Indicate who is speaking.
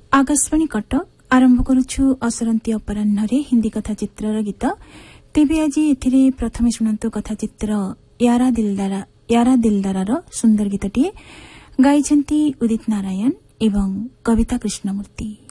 Speaker 1: आकाशवाणी कटक आरंभ करुछु असरंती अपराह्न हिंदी कथाचित्र गीत। तेबे आज एथिरे प्रथमे शुणंतु कथाचित्र यारा दिलदार सुंदर गीतटी गाइछन्ती उदित नारायण एवं कविता कृष्णमूर्ति।